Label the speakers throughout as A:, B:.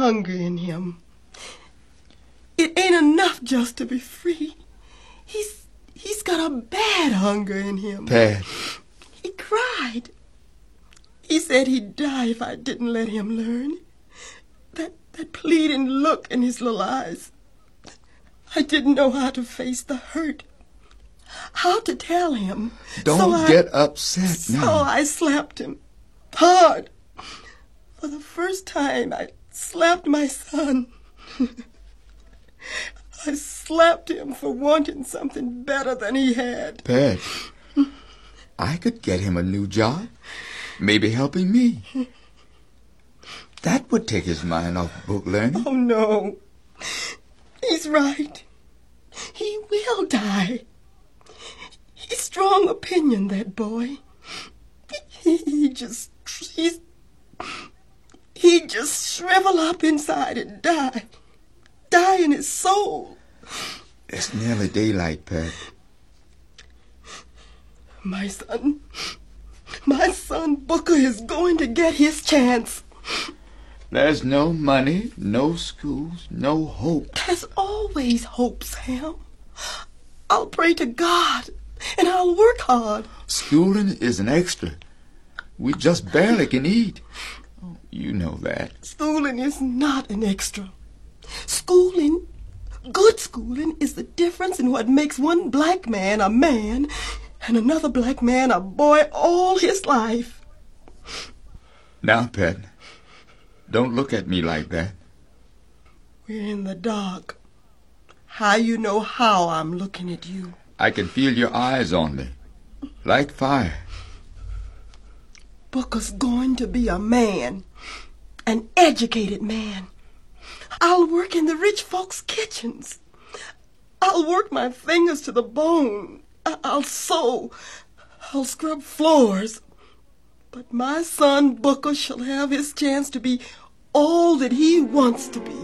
A: hunger in him. It ain't enough just to be free. He's got a bad hunger in him.
B: Pat.
A: He cried. He said he'd die if I didn't let him learn. That pleading look in his little eyes. I didn't know how to face the hurt. How to tell him.
B: Don't get upset now.
A: So I slapped him. Hard. For the first time, I slapped my son. I slapped him for wanting something better than he had.
B: Pat, I could get him a new job. Maybe helping me. That would take his mind off book learning.
A: Oh, no. He's right. He will die. He's strong opinion, that boy. He'd just shrivel up inside and die. Die in his soul.
B: It's nearly daylight, Pat.
A: My son Booker is going to get his chance.
B: There's no money, no schools, no hope.
A: There's always hope, Sam. I'll pray to God, and I'll work hard.
B: Schooling is an extra. We just barely can eat. Oh, you know that.
A: Schooling is not an extra. Schooling, good schooling, is the difference in what makes one black man a man and another black man a boy all his life.
B: Now, Pat, don't look at me like that.
A: We're in the dark. How you know how I'm looking at you?
B: I can feel your eyes on me, like fire.
A: Booker's going to be a man, an educated man. I'll work in the rich folks' kitchens. I'll work my fingers to the bone. I'll sew. I'll scrub floors. But my son Booker shall have his chance to be all that he wants to be.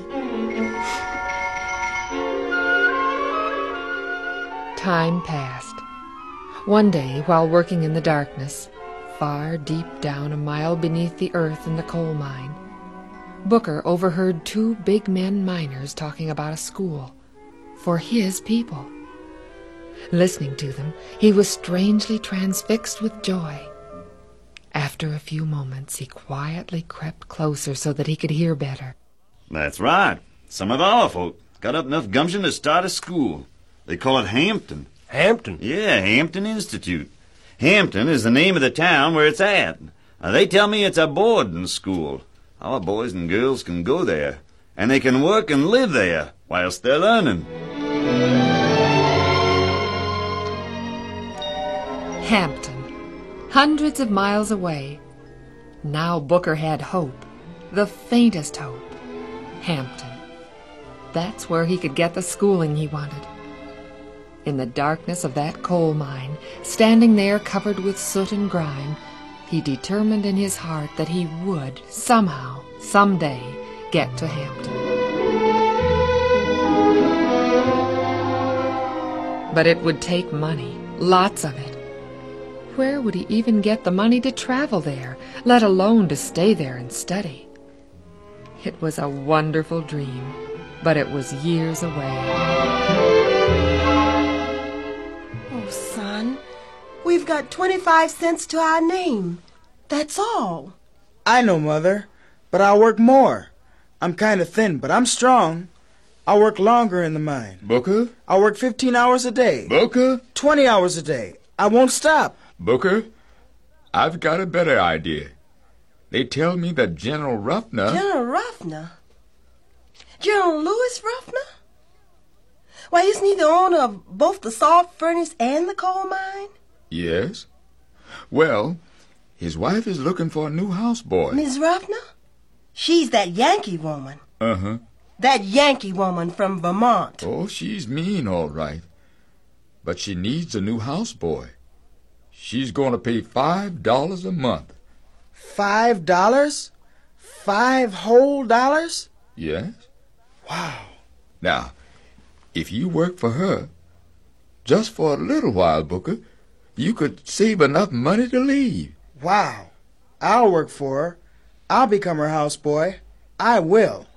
C: Time passed. One day, while working in the darkness, far deep down a mile beneath the earth in the coal mine, Booker overheard two big men miners talking about a school for his people. Listening to them, he was strangely transfixed with joy. After a few moments, he quietly crept closer so that he could hear better.
D: That's right. Some of our folk got up enough gumption to start a school. They call it Hampton.
E: Hampton?
D: Yeah, Hampton Institute. Hampton is the name of the town where it's at. They tell me it's a boarding school. Our boys and girls can go there, and they can work and live there whilst they're learning.
C: Hampton, hundreds of miles away. Now Booker had hope, the faintest hope. Hampton. That's where he could get the schooling he wanted. In the darkness of that coal mine, standing there covered with soot and grime, he determined in his heart that he would, somehow, someday, get to Hampton. But it would take money, lots of it. Where would he even get the money to travel there, let alone to stay there and study? It was a wonderful dream, but it was years away.
A: Oh, son, we've got 25 cents to our name. That's all.
E: I know, Mother, but I'll work more. I'm kind of thin, but I'm strong. I'll work longer in the mine.
B: Booker?
E: I'll work 15 hours a day.
B: Booker?
E: 20 hours a day. I won't stop.
B: Booker, I've got a better idea. They tell me that General Ruffner...
A: General Ruffner? General Lewis Ruffner? Why, isn't he the owner of both the salt furnace and the coal mine?
B: Yes. Well, his wife is looking for a new houseboy.
A: Miss Ruffner? She's that Yankee woman.
B: Uh-huh.
A: That Yankee woman from Vermont.
B: Oh, she's mean, all right. But she needs a new houseboy. She's going to pay $5 a month.
E: $5? 5 whole dollars?
B: Yes.
E: Wow.
B: Now, if you work for her, just for a little while, Booker, you could save enough money to leave.
E: Wow. I'll work for her. I'll become her houseboy. I will.